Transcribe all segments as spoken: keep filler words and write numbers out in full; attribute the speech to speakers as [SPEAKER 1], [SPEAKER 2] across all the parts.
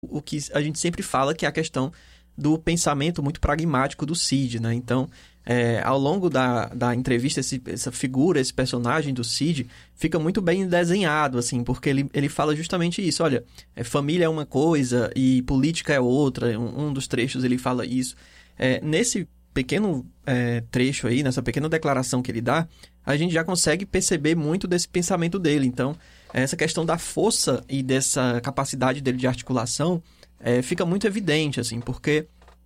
[SPEAKER 1] o que a gente sempre fala, que é a questão do pensamento muito pragmático do Cid, né? Então, é, ao longo da, da entrevista, esse, essa figura, esse personagem do Cid fica muito bem desenhado, assim, porque ele, ele fala justamente isso. Olha, é, família é uma coisa e política é outra. Um, um dos trechos ele fala isso. É, nesse pequeno é, trecho aí, nessa pequena declaração que ele dá, a gente já consegue perceber muito desse pensamento dele. Então, essa questão da força e dessa capacidade dele de articulação é, fica muito evidente, assim, porque,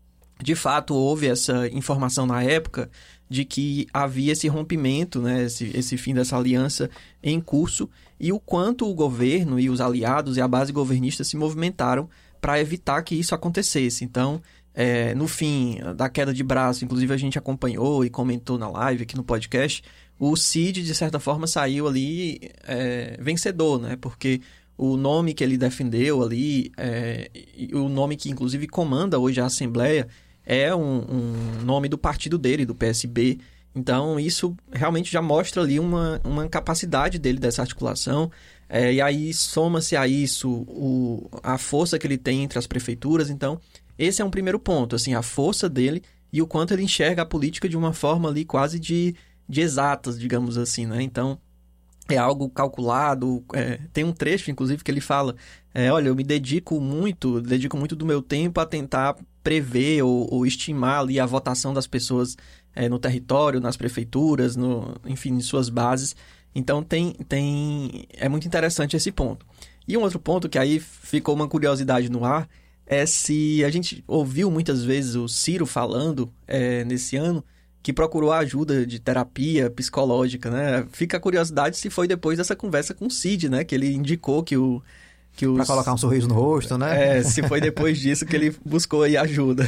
[SPEAKER 1] de fato, houve essa informação na época de que havia esse rompimento, né, esse, esse fim dessa aliança em curso, e o quanto o governo e os aliados e a base governista se movimentaram para evitar que isso acontecesse. Então, é, no fim da queda de braço, inclusive a gente acompanhou e comentou na live aqui no podcast, o Cid, de certa forma, saiu ali é, vencedor, né? Porque o nome que ele defendeu ali, é, o nome que inclusive comanda hoje a Assembleia, é um, um nome do partido dele, do P S B. Então, isso realmente já mostra ali uma, uma capacidade dele dessa articulação. É, e aí, soma-se a isso o, a força que ele tem entre as prefeituras. Então, esse é um primeiro ponto, assim, a força dele e o quanto ele enxerga a política de uma forma ali quase de... de exatas, digamos assim, né? Então, é algo calculado. É, tem um trecho, inclusive, que ele fala, é, olha, eu me dedico muito, dedico muito do meu tempo a tentar prever ou, ou estimar ali a votação das pessoas é, no território, nas prefeituras, no, enfim, em suas bases. Então, tem, tem, é muito interessante esse ponto. E um outro ponto que aí ficou uma curiosidade no ar é se a gente ouviu muitas vezes o Ciro falando é, nesse ano que procurou ajuda de terapia psicológica, né? Fica a curiosidade se foi depois dessa conversa com o Cid, né? Que ele indicou que o... Que os...
[SPEAKER 2] Para colocar um sorriso no rosto, né?
[SPEAKER 1] É, se foi depois disso que ele buscou aí ajuda.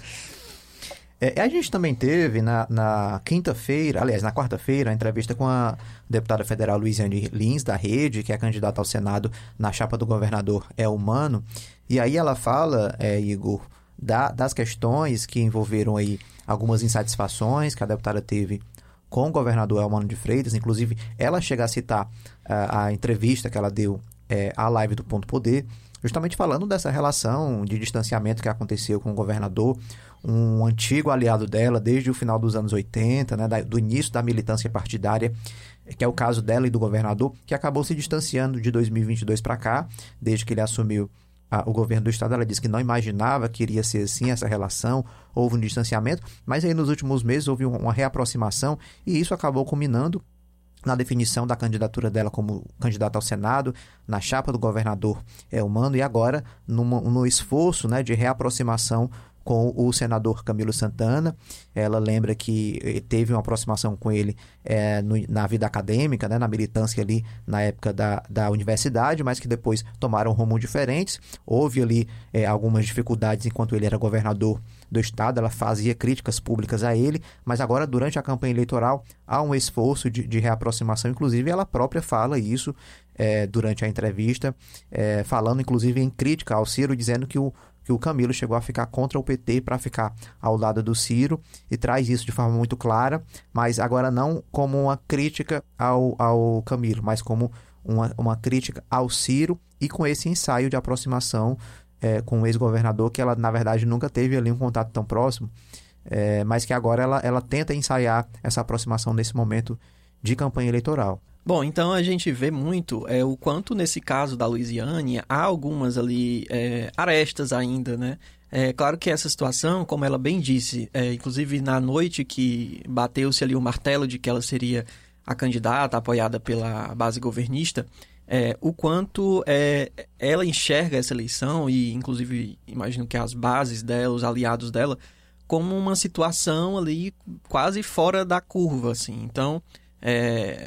[SPEAKER 2] É, a gente também teve na, na quinta-feira, aliás, na quarta-feira, a entrevista com a deputada federal Luiziane Lins, da Rede, que é candidata ao Senado na chapa do governador Elmano. E aí ela fala, é, Igor, da, das questões que envolveram aí algumas insatisfações que a deputada teve com o governador Elmano de Freitas. Inclusive, ela chega a citar a, a entrevista que ela deu é, à live do Ponto Poder, justamente falando dessa relação de distanciamento que aconteceu com o governador, um antigo aliado dela desde o final dos anos oitenta, né, da, do início da militância partidária, que é o caso dela e do governador, que acabou se distanciando de dois mil e vinte e dois para cá, desde que ele assumiu a, o governo do estado. Ela disse que não imaginava que iria ser assim essa relação, houve um distanciamento, mas aí nos últimos meses houve uma reaproximação e isso acabou culminando na definição da candidatura dela como candidata ao Senado, na chapa do governador Elmano, e agora numa, no esforço, né, de reaproximação com o senador Camilo Santana. Ela lembra que teve uma aproximação com ele é, no, na vida acadêmica, né, na militância ali na época da, da universidade, mas que depois tomaram rumos diferentes. Houve ali é, algumas dificuldades enquanto ele era governador do estado, ela fazia críticas públicas a ele, mas agora durante a campanha eleitoral há um esforço de, de reaproximação. Inclusive ela própria fala isso é, durante a entrevista, é, falando inclusive em crítica ao Ciro, dizendo que o que o Camilo chegou a ficar contra o P T para ficar ao lado do Ciro, e traz isso de forma muito clara, mas agora não como uma crítica ao, ao Camilo, mas como uma, uma crítica ao Ciro, e com esse ensaio de aproximação é, com o ex-governador, que ela, na verdade, nunca teve ali um contato tão próximo, é, mas que agora ela, ela tenta ensaiar essa aproximação nesse momento de campanha eleitoral.
[SPEAKER 1] Bom, então a gente vê muito é, o quanto nesse caso da Luiziane há algumas ali é, arestas ainda, né? É claro que essa situação, como ela bem disse, é, inclusive na noite que bateu-se ali o martelo de que ela seria a candidata apoiada pela base governista, é, o quanto é, ela enxerga essa eleição e inclusive imagino que as bases dela, os aliados dela, como uma situação ali quase fora da curva, assim. Então, é...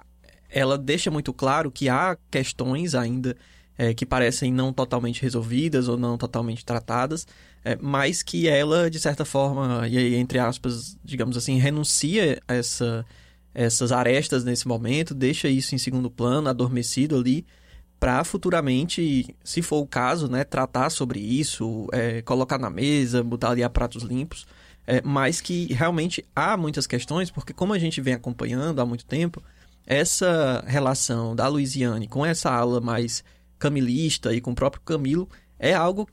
[SPEAKER 1] ela deixa muito claro que há questões ainda é, que parecem não totalmente resolvidas ou não totalmente tratadas, é, mas que ela, de certa forma, e aí, entre aspas, digamos assim, renuncia a essa, essas arestas nesse momento, deixa isso em segundo plano, adormecido ali, para futuramente, se for o caso, né, tratar sobre isso, é, colocar na mesa, botar ali a pratos limpos, é, mas que realmente há muitas questões, porque como a gente vem acompanhando há muito tempo, essa relação da Luiziane com essa ala mais camilista e com o próprio Camilo é algo